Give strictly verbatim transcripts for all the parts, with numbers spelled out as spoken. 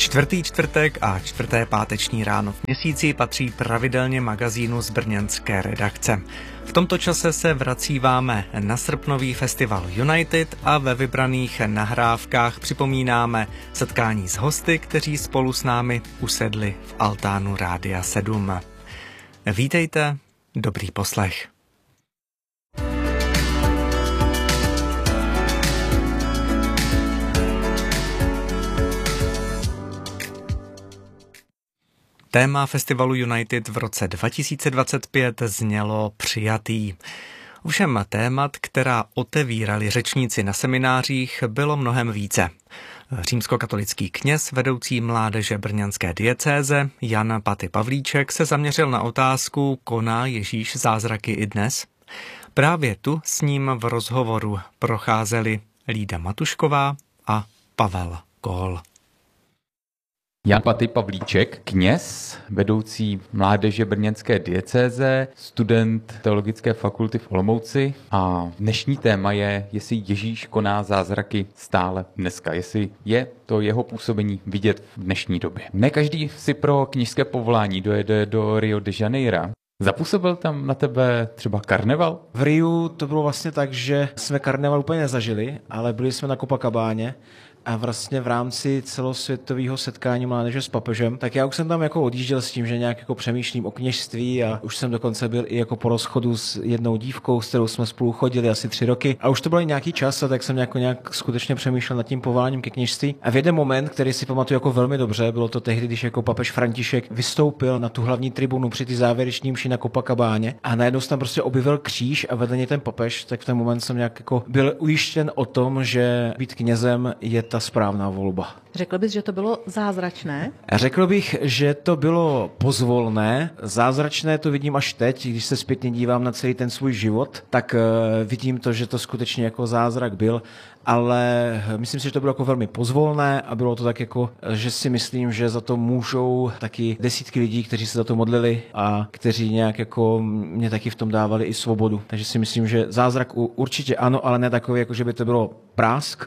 Čtvrtý čtvrtek a čtvrté páteční ráno v měsíci patří pravidelně magazínu z brněnské redakce. V tomto čase se vracíváme na srpnový festival United a ve vybraných nahrávkách připomínáme setkání s hosty, kteří spolu s námi usedli v altánu Rádia sedm. Vítejte, dobrý poslech. Téma festivalu United v roce dva tisíce dvacet pět znělo přijatý. Ovšem témat, která otevírali řečníci na seminářích, bylo mnohem více. Římskokatolický kněz vedoucí mládeže brněnské diecéze Jan Paty Pavlíček se zaměřil na otázku: koná Ježíš zázraky i dnes? Právě tu s ním v rozhovoru procházeli Lída Matušková a Pavel Kohl. Jan Paty Pavlíček, kněz, vedoucí mládeže brněnské diecéze, student Teologické fakulty v Olomouci, a dnešní téma je, jestli Ježíš koná zázraky stále dneska, jestli je to jeho působení vidět v dnešní době. Ne každý si pro kněžské povolání dojede do Rio de Janeiro. Zapůsobil tam na tebe třeba karneval? V Riu to bylo vlastně tak, že jsme karneval úplně nezažili, ale byli jsme na Copacabáně. A vlastně v rámci celosvětového setkání mládeže s papežem, tak já už jsem tam jako odjížděl s tím, že nějak jako přemýšlím o kněžství, a už jsem dokonce byl i jako po rozchodu s jednou dívkou, s kterou jsme spolu chodili asi tři roky. A už to byl nějaký čas, a tak jsem jako nějak skutečně přemýšlel nad tím povoláním ke kněžství. A v jeden moment, který si pamatuju jako velmi dobře, bylo to tehdy, když jako papež František vystoupil na tu hlavní tribunu při ty závěreční mši na Copacabáně, a najednou se tam prostě objevil kříž a vedle něj ten papež, tak v ten moment jsem nějak jako byl ujištěn o tom, že být knězem je ta správná volba. Řekl bys, že to bylo zázračné? Řekl bych, že to bylo pozvolné. Zázračné to vidím až teď, když se zpětně dívám na celý ten svůj život, tak uh, vidím to, že to skutečně jako zázrak byl, ale myslím si, že to bylo jako velmi pozvolné a bylo to tak jako, že si myslím, že za to můžou taky desítky lidí, kteří se za to modlili a kteří nějak jako mě taky v tom dávali i svobodu. Takže si myslím, že zázrak určitě ano, ale ne takový, jako že by to bylo prásk.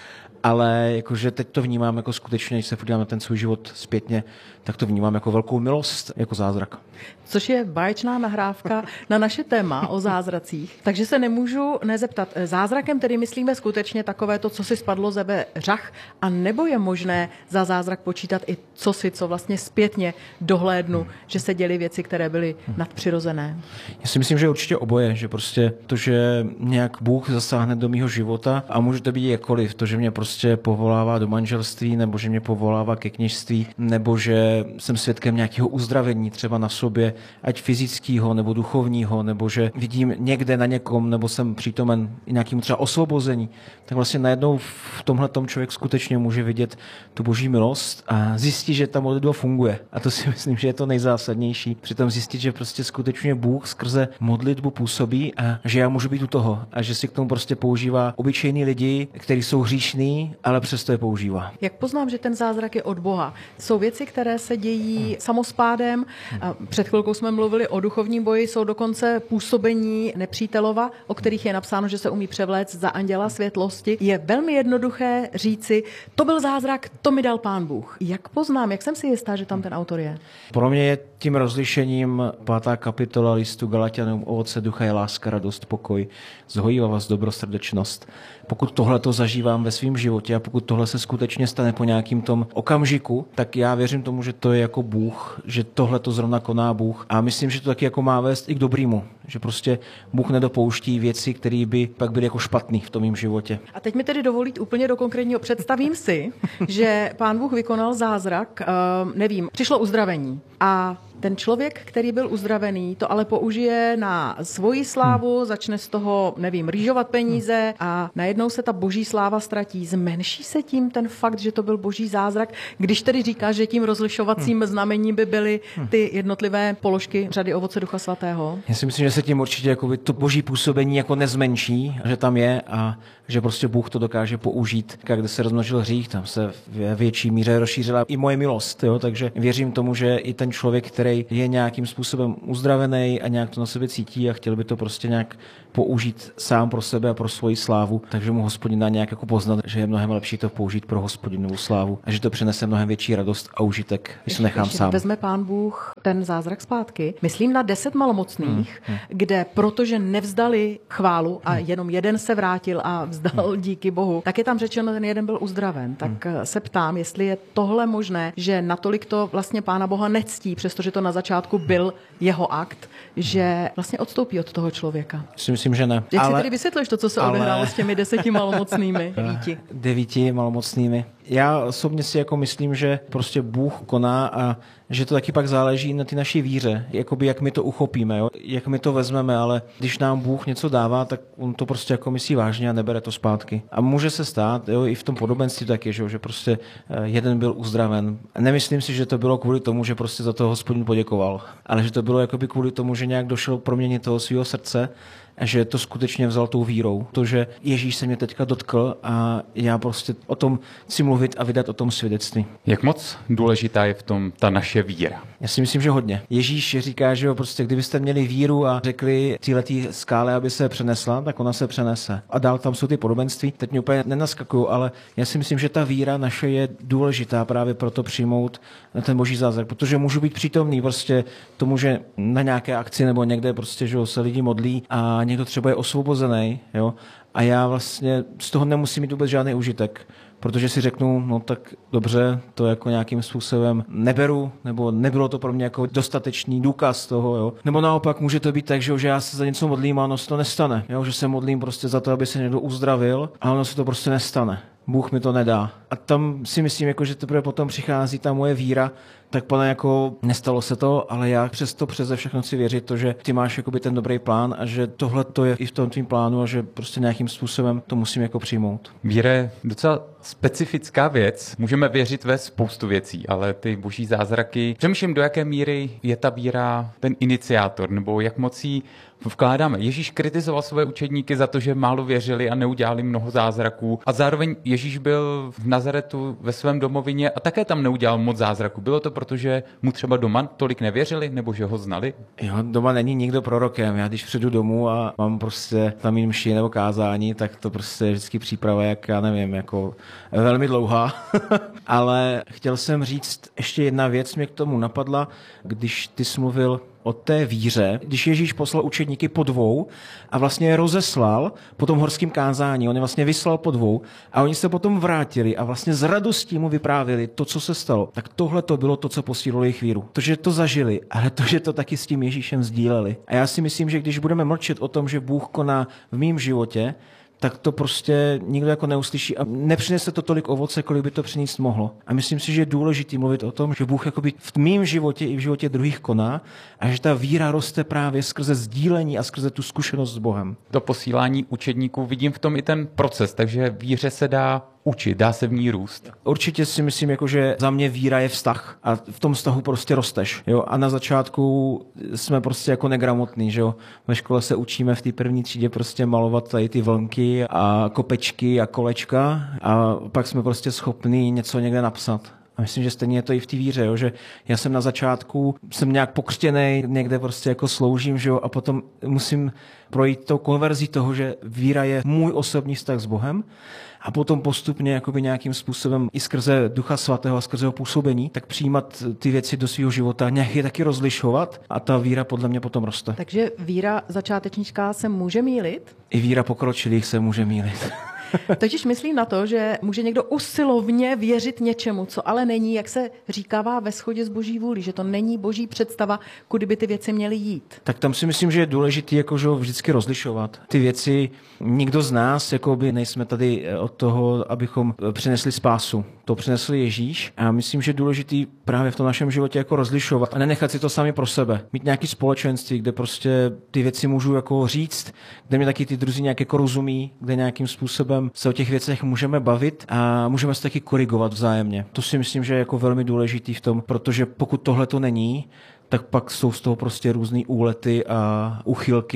Ale jakože teď to vnímám jako skutečně, když se podívám na ten svůj život zpětně, tak to vnímám jako velkou milost, jako zázrak. Což je báječná nahrávka na naše téma o zázracích. Takže se nemůžu nezeptat. Zázrakem tedy myslíme skutečně takové to, co si spadlo ze nebe řach, a nebo je možné za zázrak počítat i co si, co vlastně zpětně dohlédnu, že se děly věci, které byly nadpřirozené? Já si myslím, že určitě oboje, že prostě to, že nějak Bůh zasáhne do mýho života, a může to být jakkoliv, to, že mě prostě povolává do manželství, nebo že mě povolává ke kněžství, nebo že jsem svědkem nějakého uzdravení třeba na sobě, ať fyzického nebo duchovního, nebo že vidím někde na někom, nebo jsem přítomen nějakému třeba osvobození, tak vlastně najednou v tomhletom člověk skutečně může vidět tu boží milost a zjistit, že ta modlitba funguje. A to si myslím, že je to nejzásadnější. Přitom zjistit, že prostě skutečně Bůh skrze modlitbu působí a že já můžu být u toho a že si k tomu prostě používá obyčejní lidi, kteří jsou hříšní, ale přesto je používá. Jak poznám, že ten zázrak je od Boha? Jsou věci, které se dějí samospádem. Před chvilkou jsme mluvili o duchovním boji, jsou dokonce působení nepřítelova, o kterých je napsáno, že se umí převléct za anděla světlosti. Je velmi jednoduché říci, to byl zázrak, to mi dal Pán Bůh. Jak poznám, jak jsem si jistá, že tam ten autor je? Pro mě je tím rozlišením pátá kapitola listu Galatianům: ovoce ducha je láska, radost, pokoj, zhojivavost, dobrosrdečnost. Pokud tohle to zažívám ve svém životě a pokud tohle se skutečně stane po nějakým tom okamžiku, tak já věřím tomu, že to je jako Bůh, že tohle to zrovna koná Bůh. A myslím, že to taky jako má vést i k dobrýmu, že prostě Bůh nedopouští věci, které by pak byly jako špatný v tom mým životě. A teď mi tedy dovolít úplně do konkrétního. Představím si, že Pán Bůh vykonal zázrak, uh, nevím, přišlo uzdravení a ten člověk, který byl uzdravený, to ale použije na svoji slávu, hmm. začne z toho, nevím, rýžovat peníze a najednou se ta boží sláva ztratí. Zmenší se tím ten fakt, že to byl boží zázrak, když tedy říká, že tím rozlišovacím hmm. znamením by byly ty jednotlivé položky řady ovoce Ducha Svatého? Já si myslím, že se tím určitě jako by to boží působení jako nezmenší, že tam je a že prostě Bůh to dokáže použít. Kde se rozmnožil hřích, tam se v větší míře rozšířila i moje milost, jo? Takže věřím tomu, že i ten člověk, který který je nějakým způsobem uzdravený a nějak to na sebe cítí a chtěl by to prostě nějak použít sám pro sebe a pro svoji slávu, takže mu Hospodin dá nějak jako poznat, že je mnohem lepší to použít pro Hospodinovu slávu a že to přinese mnohem větší radost a užitek, když to nechám ještě sám. Vezme Pán Bůh ten zázrak zpátky. Myslím na deset malomocných, hmm, hmm. kde protože nevzdali chválu a jenom jeden se vrátil a vzdal hmm. díky Bohu, tak je tam řečeno, ten jeden byl uzdraven. Tak hmm. se ptám, jestli je tohle možné, že natolik to vlastně Pána Boha nectí, přestože to na začátku byl jeho akt, že vlastně odstoupí od toho člověka. Si myslím, že ne. Jak ale, si tedy vysvětluješ to, co se ale, odehrálo s těmi deseti malomocnými? Devíti. Devíti malomocnými. Já osobně si jako myslím, že prostě Bůh koná a že to taky pak záleží na ty naší víře, jakoby jak my to uchopíme, jo? Jak my to vezmeme, ale když nám Bůh něco dává, tak on to prostě jako myslí vážně a nebere to zpátky. A může se stát, jo, i v tom podobenství taky, že, že prostě jeden byl uzdraven. Nemyslím si, že to bylo kvůli tomu, že prostě za to Hospodin poděkoval, ale že to bylo jakoby kvůli tomu, že nějak došel proměnit toho svého srdce a že to skutečně vzal tou vírou. To, že Ježíš se mě teďka dotkl a já prostě o tom chci mluvit a vydat o tom svědectví. Jak moc důležitá je v tom ta naše víra? Já si myslím, že hodně. Ježíš říká, že jo, prostě kdybyste měli víru a řekli téhletý skále, aby se přenesla, tak ona se přenese. A dál tam jsou ty podobenství. Teď mě úplně nenaskakují, ale já si myslím, že ta víra naše je důležitá právě proto přijmout ten boží zázrak, protože můžu být přítomný prostě tomu, že na nějaké akci nebo někde prostě, že jo, se lidi modlí a někdo třeba je osvobozený, jo, a já vlastně z toho nemusím mít vůbec žádný užitek, protože si řeknu, no tak dobře, to jako nějakým způsobem neberu, nebo nebylo to pro mě jako dostatečný důkaz toho, jo. Nebo naopak může to být tak, že já se za něco modlím a ono se to nestane, jo, že se modlím prostě za to, aby se někdo uzdravil a ono se to prostě nestane. Bůh mi to nedá. A tam si myslím, jako, že teprve potom přichází ta moje víra, tak pane, jako nestalo se to, ale já přesto přeze všechno chci věřit to, že ty máš jakoby ten dobrý plán a že tohle to je i v tom tvým plánu a že prostě nějakým způsobem to musím jako přijmout. Víra je docela specifická věc. Můžeme věřit ve spoustu věcí, ale ty boží zázraky, přemýšlím, do jaké míry je ta víra ten iniciátor, nebo jak moc jí vkládáme. Ježíš kritizoval své učedníky za to, že málo věřili a neudělali mnoho zázraků. A zároveň Ježíš byl v Nazaretu ve svém domovině a také tam neudělal moc zázraků. Bylo to proto, že mu třeba doma tolik nevěřili, nebo že ho znali? Jo, doma není nikdo prorokem. Já když přijdu domů a mám prostě tam jít mši nebo kázání, tak to prostě je vždycky příprava, jak já nevím, jako velmi dlouhá. Ale chtěl jsem říct, ještě jedna věc mě k tomu napadla, když ty jsi mluvil o té víře, když Ježíš poslal učedníky po dvou a vlastně je rozeslal po tom horském kázání, on je vlastně vyslal po dvou a oni se potom vrátili a vlastně s radostí mu vyprávěli to, co se stalo. Tak tohle to bylo to, co posílilo jejich víru. To, že to zažili, ale to, že to taky s tím Ježíšem sdíleli. A já si myslím, že když budeme mlčet o tom, že Bůh koná v mém životě, tak to prostě nikdo jako neuslyší a nepřinese to tolik ovoce, kolik by to přinést mohlo. A myslím si, že je důležité mluvit o tom, že Bůh jakoby v mém životě i v životě druhých koná a že ta víra roste právě skrze sdílení a skrze tu zkušenost s Bohem. To posílání učedníků vidím v tom i ten proces, takže víře se dá učit, dá se v ní růst. Určitě si myslím, jako, že za mě víra je vztah a v tom vztahu prostě rosteš. Jo? A na začátku jsme prostě jako negramotní. Že jo? Ve škole se učíme v té první třídě prostě malovat tady ty vlnky a kopečky a kolečka a pak jsme prostě schopní něco někde napsat. A myslím, že stejně je to i v té víře, jo? Že já jsem na začátku, jsem nějak pokřtěnej, někde prostě jako sloužím, že jo? A potom musím projít tou konverzí toho, že víra je můj osobní vztah s Bohem a potom postupně jakoby nějakým způsobem i skrze Ducha Svatého a skrze jeho působení, tak přijímat ty věci do svého života, nějak je taky rozlišovat a ta víra podle mě potom roste. Takže víra začátečníčka se může mýlit? I víra pokročilých se může mýlit. Totiž myslím na to, že může někdo usilovně věřit něčemu, co ale není, jak se říkává, ve shodě s boží vůlí, že to není boží představa, kudy by ty věci měly jít. Tak tam si myslím, že je důležité jako, že vždycky rozlišovat. Ty věci, nikdo z nás jakoby nejsme tady od toho, abychom přinesli spásu. To přinesl Ježíš a myslím, že je důležitý právě v tom našem životě jako rozlišovat a nenechat si to sami pro sebe. Mít nějaké společenství, kde prostě ty věci můžu jako říct, kde mě taky ty druzí nějak jako rozumí, kde nějakým způsobem se o těch věcech můžeme bavit a můžeme se taky korigovat vzájemně. To si myslím, že je jako velmi důležitý v tom, protože pokud tohle to není, tak pak jsou z toho prostě různý úlety a uchylky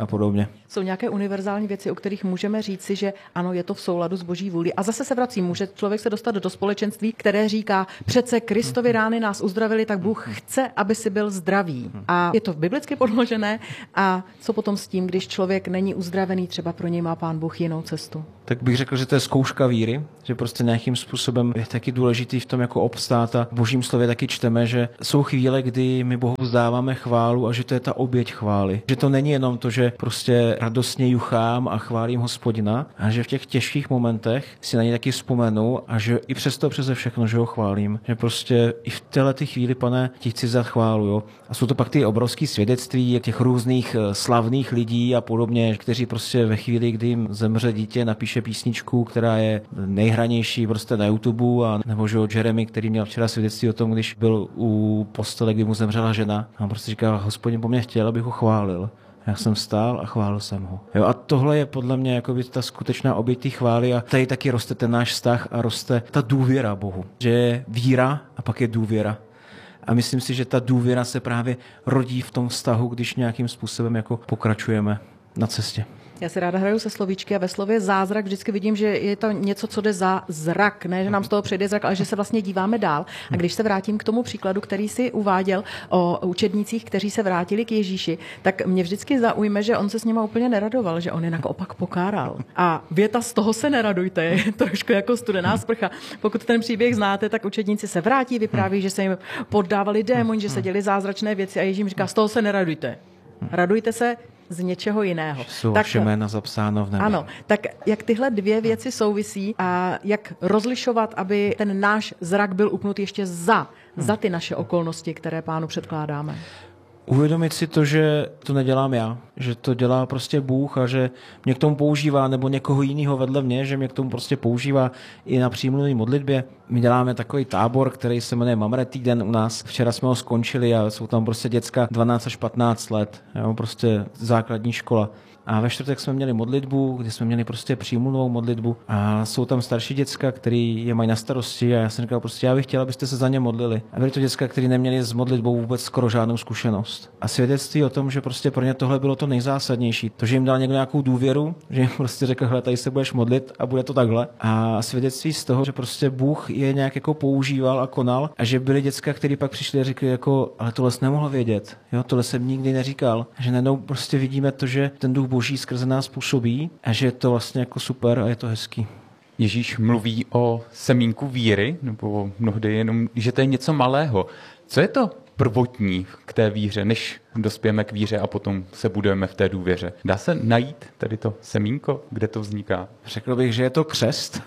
a podobně. Jsou nějaké univerzální věci, o kterých můžeme říci, že ano, je to v souladu s boží vůlí. A zase se vracím, může člověk se dostat do společenství, které říká, přece Kristovy rány nás uzdravily, tak Bůh chce, aby si byl zdravý. A je to biblicky podložené. A co potom s tím, když člověk není uzdravený, třeba pro něj má Pán Bůh jinou cestu? Tak bych řekl, že to je zkouška víry, že prostě nějakým způsobem je taky důležitý v tom jako obstát a v Božím slově taky čteme, že jsou chvíle, kdy my Bohu vzdáváme chválu a že to je ta oběť chvály. Že to není jenom to, že prostě radostně juchám a chválím Hospodina, a že v těch těžkých momentech si na něj taky vzpomenu a že i přesto přeze všechno, že ho chválím. Že prostě i v této chvíli, Pane, ti chci za chválu. Jo? A jsou to pak ty obrovské svědectví těch různých slavných lidí a podobně, kteří prostě ve chvíli, kdy jim zemře dítě, napíše písničku, která je nejhranější prostě na YouTube, a nebo že Jeremy, který měl včera svědectví o tom, když byl u postele, kdy mu zemřela žena. A on prostě říkal, Hospodin po mně chtěl, abych ho chválil. Já jsem stál a chválil jsem ho. Jo, a tohle je podle mě jako by ta skutečná oběť té chvály a tady taky roste ten náš vztah a roste ta důvěra Bohu. Že je víra a pak je důvěra. A myslím si, že ta důvěra se právě rodí v tom vztahu, když nějakým způsobem jako pokračujeme na cestě. Já si ráda hraju se slovíčky a ve slově zázrak vždycky vidím, že je to něco, co jde za zrak, ne, že nám z toho přejde zrak, ale že se vlastně díváme dál. A když se vrátím k tomu příkladu, který si uváděl o učednících, kteří se vrátili k Ježíši, tak mě vždycky zaujme, že on se s nima úplně neradoval, že on je naopak pokáral. A věta z toho se neradujte, je trošku jako studená sprcha. Pokud ten příběh znáte, tak učedníci se vrátí, vypráví, že se jim poddávali démoni, že se děli zázračné věci a Ježíš jim říká, z toho se neradujte. Radujte se z něčeho jiného. Jsou vaše jména zapsáno v nebi. Ano, tak jak tyhle dvě věci souvisí a jak rozlišovat, aby ten náš zrak byl upnut ještě za, za ty naše okolnosti, které Pánu předkládáme? Uvědomit si to, že to nedělám já, že to dělá prostě Bůh a že mě k tomu používá, nebo někoho jiného vedle mě, že mě k tomu prostě používá i na přímluvé modlitbě. My děláme takový tábor, který se jmenuje Mamre týden u nás. Včera jsme ho skončili a jsou tam prostě děcka dvanáct až patnáct let, jo, prostě základní škola. A ve čtvrtek jsme měli modlitbu, kdy jsme měli prostě přímluvnou modlitbu a jsou tam starší děcka, který je mají na starosti a já jsem říkal prostě, já bych chtěl, abyste se za ně modlili. A byli to děcka, kteří neměli s modlitbou vůbec skoro žádnou zkušenost. A svědectví o tom, že prostě pro ně tohle bylo to nejzásadnější. To, že jim dal někdo nějakou důvěru, že jim prostě řekl, hele, tady se budeš modlit a bude to takhle. A svědectví z toho, že prostě Bůh je nějak jako používal a konal a že byli děcka, kteří pak přišli a řekli jako, ale tohle jsem nemohl vědět. Jo, tohle jsem nikdy neříkal. Že najednou prostě vidíme to, že ten Duch Boží skrze nás působí a že je to vlastně jako super a je to hezký. Ježíš mluví o semínku víry, nebo mnohdy jenom, že to je něco malého. Co je to prvotní k té víře, než dospějeme k víře a potom se budujeme v té důvěře? Dá se najít tady to semínko, kde to vzniká? Řekl bych, že je to křest.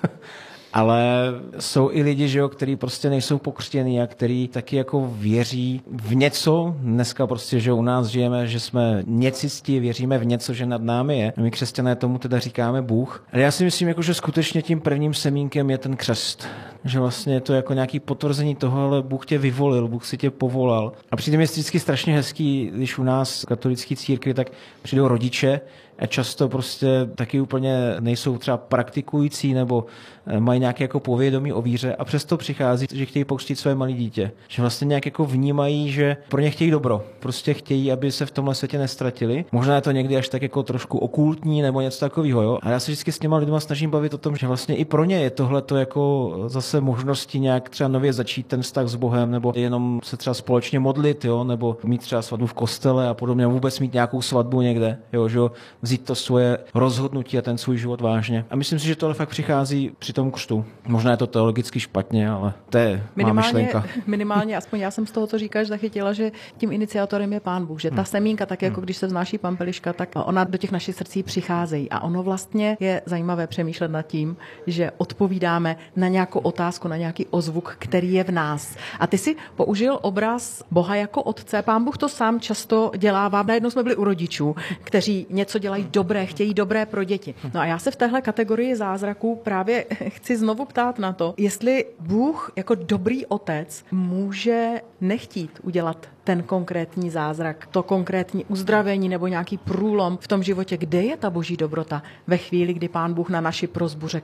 Ale jsou i lidi, že jo, kteří prostě nejsou pokřtění a kteří taky jako věří v něco. Dneska prostě, že u nás žijeme, že jsme něcistí, věříme v něco, že nad námi je. My křesťané tomu teda říkáme Bůh. Ale já si myslím, jako, že skutečně tím prvním semínkem je ten křest. Že vlastně je to jako nějaký potvrzení toho, ale Bůh tě vyvolil, Bůh si tě povolal. A přijde mi vždycky strašně hezký, když u nás v katolické církvi tak přijdou rodiče a často prostě taky úplně nejsou třeba praktikující nebo mají nějaké jako povědomí o víře a přesto přichází, že chtějí pokřtít své malé dítě. Že vlastně nějak jako vnímají, že pro ně chtějí dobro. Prostě chtějí, aby se v tomhle světě nestratili. Možná je to někdy až tak jako trošku okultní nebo něco takového, jo. A já se vždycky s těma lidma snažím bavit o tom, že vlastně i pro ně je tohle to jako zase možnosti nějak třeba nově začít ten vztah s Bohem nebo jenom se třeba společně modlit, jo, nebo mít třeba svatbu v kostele a podobně, vůbec mít nějakou svatbu někde, jo, že jo, vzít to svoje rozhodnutí a ten svůj život vážně. A myslím si, že tohle fakt přichází při tom křtu. Možná je to teologicky špatně, ale to je má myšlenka. Minimálně, aspoň já jsem z toho, co říkáš, zachytila, že tím iniciátorem je Pán Bůh, že ta semínka, tak jako když se vznáší pampeliška, tak ona do těch našich srdcí přicházejí. A ono vlastně je zajímavé přemýšlet nad tím, že odpovídáme na nějakou otázku, na nějaký ozvuk, který je v nás. A ty si použil obraz Boha jako otce. Pán Bůh to sám často dělává. Najednou jsme byli u rodičů, kteří něco dělají dobré, chtějí dobré pro děti. No a já se v téhle kategorii zázraků právě chci znovu ptát na to, jestli Bůh jako dobrý otec může nechtít udělat ten konkrétní zázrak, to konkrétní uzdravení nebo nějaký průlom v tom životě, kde je ta boží dobrota ve chvíli, kdy Pán Bůh na naši prosbu řekne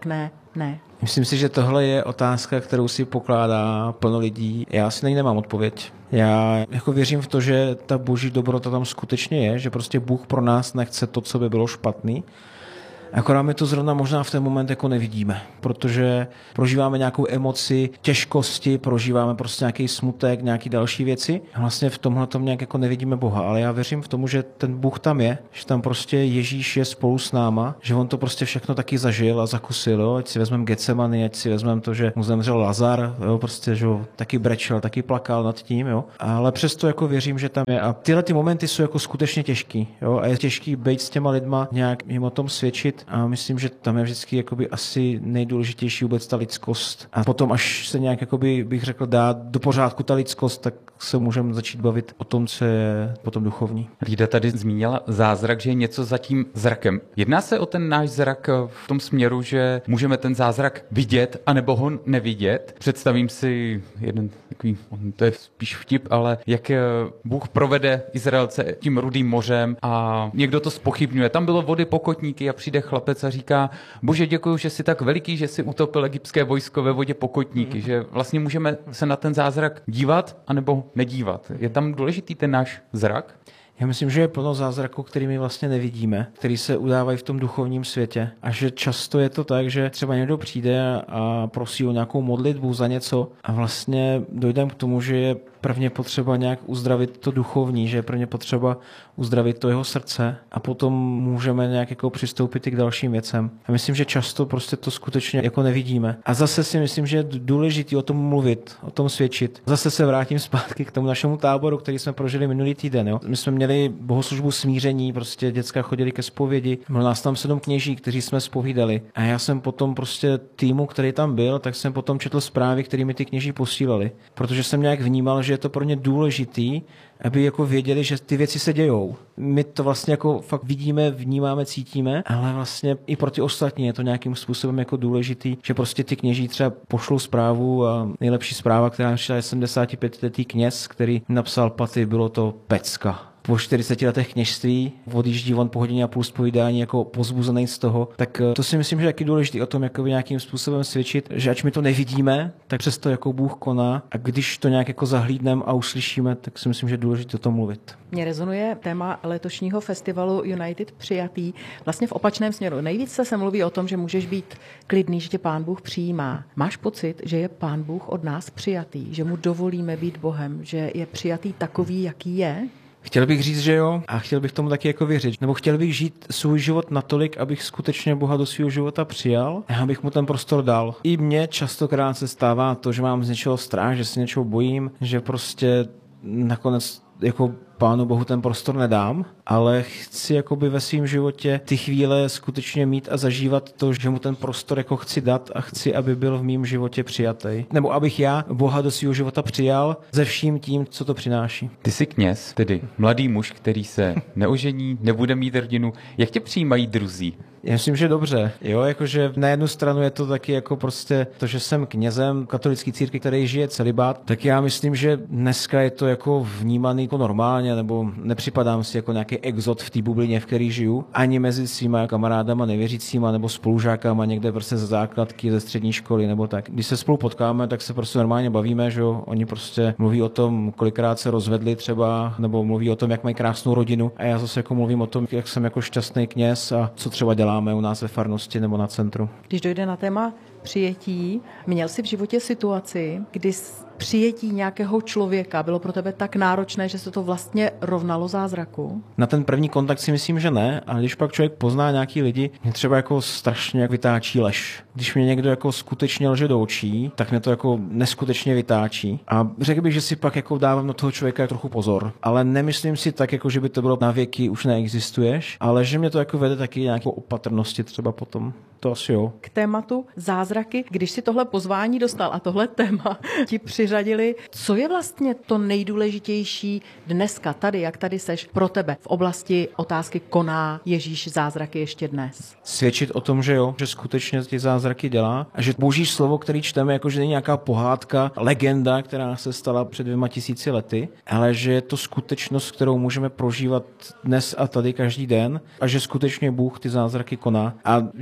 ne? Myslím si, že tohle je otázka, kterou si pokládá plno lidí. Já si na ní nemám odpověď. Já jako věřím v to, že ta boží dobrota tam skutečně je, že prostě Bůh pro nás nechce to, co by bylo špatný. Akorát my to zrovna možná v ten moment jako nevidíme, protože prožíváme nějakou emoci, těžkosti, prožíváme prostě nějaký smutek, nějaký další věci. A vlastně v tomhle tom nějak jako nevidíme Boha, ale já věřím v tomu, že ten Bůh tam je, že tam prostě Ježíš je spolu s náma, že on to prostě všechno taky zažil a zakusil, jo? Ať si vezmeme Getsemany, ať si vezmeme to, že mu zemřel Lazar, jo? Prostě, že jo? Taky brečel, taky plakal nad tím, jo? Ale přesto jako věřím, že tam je. A tyhle ty momenty jsou jako skutečně těžký, jo? A je těžký být s těma lidma, nějak jim o tom svědčit. A myslím, že tam je vždycky jakoby asi nejdůležitější vůbec ta lidskost. A potom, až se nějak, jakoby, bych řekl, dá do pořádku ta lidskost, tak se můžeme začít bavit o tom, co je potom duchovní. Lída tady zmínila zázrak, že je něco za tím zrakem. Jedná se o ten náš zrak v tom směru, že můžeme ten zázrak vidět, anebo ho nevidět. Představím si jeden takový, to je spíš vtip, ale jak Bůh provede Izraelce tím Rudým mořem a někdo to zpochybňuje. Tam bylo vody pokotníky a přijde chlapec a říká: Bože, děkuju, že jsi tak veliký, že jsi utopil egyptské vojsko ve vodě pokotníky. Mm. Že vlastně můžeme se na ten zázrak dívat, anebo nedívat. Je tam důležitý ten náš zrak? Já myslím, že je plno zázraků, který my vlastně nevidíme, který se udávají v tom duchovním světě. A že často je to tak, že třeba někdo přijde a prosí o nějakou modlitbu za něco a vlastně dojdeme k tomu, že je prvně potřeba nějak uzdravit to duchovní, že je prvně potřeba uzdravit to jeho srdce a potom můžeme nějak jako přistoupit i k dalším věcem. A myslím, že často prostě to skutečně jako nevidíme. A zase si myslím, že je důležité o tom mluvit, o tom svědčit. Zase se vrátím zpátky k tomu našemu táboru, který jsme prožili minulý týden. Jo. My jsme měli bohoslužbu smíření, prostě děcka chodili ke zpovědi. Bylo nás tam sedm kněží, kteří jsme zpovídali. A já jsem potom prostě týmu, který tam byl, tak jsem potom četl zprávy, kterými ty kněží posílali, protože jsem nějak vnímal, že je to pro ně důležitý, aby jako věděli, že ty věci se dějou. My to vlastně jako fakt vidíme, vnímáme, cítíme, ale vlastně i pro ty ostatní je to nějakým způsobem jako důležitý, že prostě ty kněží třeba pošlou zprávu a nejlepší zpráva, která přišla, je sedmdesátipětiletý kněz, který napsal Paty, bylo to pecka. Po čtyřiceti letech kněžství odjíždí on po hodině a půl zpovídání jako pozbuzený z toho, tak to si myslím, že je taky důležité o tom jako nějakým způsobem svědčit, že ač my to nevidíme, tak přesto jako Bůh koná a když to nějak jako zahlídneme a uslyšíme, tak si myslím, že je důležité o tom mluvit. Mně rezonuje téma letošního festivalu United přijatý vlastně v opačném směru. Nejvíce se mluví o tom, že můžeš být klidný, že tě Pán Bůh přijímá. Máš pocit, že je Pán Bůh od nás přijatý, že mu dovolíme být Bohem, že je přijatý takový, jaký je? Chtěl bych říct, že jo, a chtěl bych tomu taky jako věřit. Nebo chtěl bych žít svůj život natolik, abych skutečně Boha do svého života přijal a abych mu ten prostor dal. I mně častokrát se stává to, že mám z něčeho strach, že se něčeho bojím, že prostě nakonec jako Pánu Bohu ten prostor nedám, ale chci jakoby ve svém životě ty chvíle skutečně mít a zažívat to, že mu ten prostor jako chci dát a chci, aby byl v mém životě přijatý. Nebo abych já Boha do svého života přijal se vším tím, co to přináší. Ty jsi kněz, tedy mladý muž, který se neožení, nebude mít rodinu. Jak tě přijímají druzí? Já myslím, že dobře. Jo, jakože na jednu stranu je to taky jako prostě to, že jsem knězem katolické církve, který žije celibát, tak já myslím, že dneska je to jako vnímaný jako normálně, nebo nepřipadám si jako nějaký exot v té bublině, v který žiju, ani mezi svýma kamarádama nevěřícíma nebo spolužákama někde prostě ze základky, ze střední školy nebo tak. Když se spolu potkáme, tak se prostě normálně bavíme, že jo, oni prostě mluví o tom, kolikrát se rozvedli třeba, nebo mluví o tom, jak mají krásnou rodinu, a já zase jako mluvím o tom, jak jsem jako šťastný kněz a co třeba děláme u nás ve farnosti nebo na centru. Když dojde na téma přijetí, měl jsi v životě situaci, kdy přijetí nějakého člověka bylo pro tebe tak náročné, že se to vlastně rovnalo zázraku? Na ten první kontakt si myslím, že ne, ale když pak člověk pozná nějaký lidi, mě třeba jako strašně vytáčí lež. Když mě někdo jako skutečně lže do očí, tak mě to jako neskutečně vytáčí. A řekl bych, že si pak jako dávám na toho člověka trochu pozor, ale nemyslím si tak, jako že by to bylo na věky už neexistuješ, ale že mě to jako vede taky nějakou opatrnosti třeba potom. To asi jo. K tématu zázraky, když si tohle pozvání dostal a tohle téma ti přiřadili, co je vlastně to nejdůležitější dneska tady, jak tady seš pro tebe v oblasti otázky, koná Ježíš zázraky ještě dnes? Svědčit o tom, že jo, že skutečně ty zázraky dělá a že boží slovo, který čteme, jako že není nějaká pohádka, legenda, která se stala před dvěma tisíci lety, ale že je to skutečnost, kterou můžeme prožívat dnes a tady každý den a že skutečně Bůh ty zázraky koná. A vždycky říkám,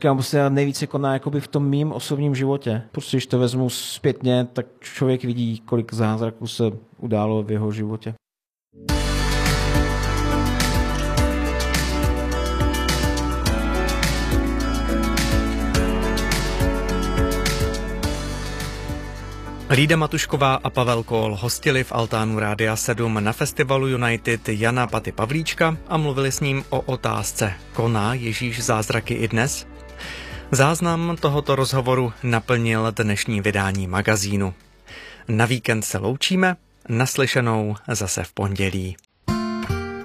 říkám, se nejvíce koná jakoby v tom mým osobním životě. Prostě když to vezmu zpětně, tak člověk vidí, kolik zázraků se událo v jeho životě. Lída Matušková a Pavel Kohl hostili v altánu Rádia sedm na festivalu United Jana Paty Pavlíčka a mluvili s ním o otázce: koná Ježíš zázraky i dnes? Záznam tohoto rozhovoru naplnil dnešní vydání magazínu. Na víkend se loučíme, naslyšenou zase v pondělí.